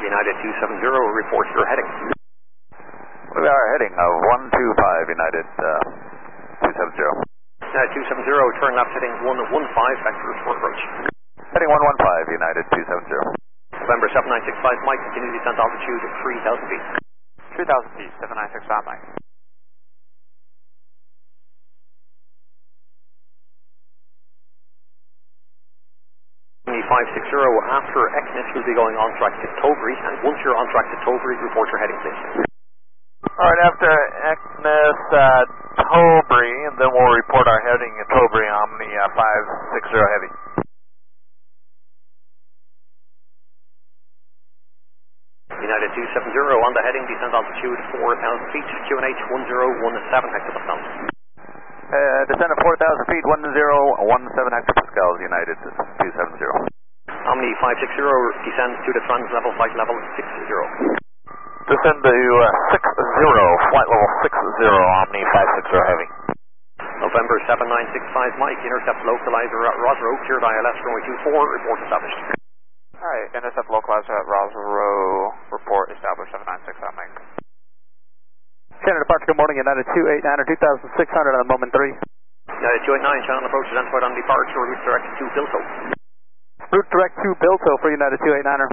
United 270, report your heading. We are heading 125 United 270. 270, turn left heading 115, vectors for approach. Heading 115 United 270. November 7965, Mike, continue descent altitude 3,000 feet. 3,000 feet, 7965, Mike. Me 560, after Exness will be going on track to Tilbury, and once you're on track to Tilbury, report your heading, please. Alright, after Exness, Tilbury, and then we'll report our heading at Tilbury, Omni 560 Heavy. United 270, on the heading, descent altitude 4,000 feet, QNH 1017 hectopascals. Descent at 4,000 feet, 1017 hectopascals, United 270. Omni 560, descend to the trans level, flight level 60. Descend to 60, flight level 60, Omni 560 Heavy. November 7965, Mike, intercept localizer at Rosrow, cleared ILS runway 24, report established. Alright, intercept localizer at Rosrow, report established 796, Mike. Channel departure, good morning, United 289, 2,600 on the moment 3. United 289, channel approach identified on departure, route direct to Bilto. Route direct to Bilto for United 289er.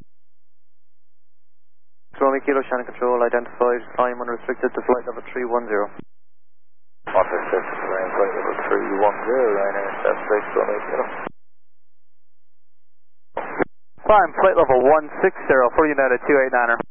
Romeo Kilo, channel control identified, climb unrestricted to flight level 310. Water 6, flight level 310, Ryanair, step 6, Romeo Kilo. Climb flight level 160 for United 289er.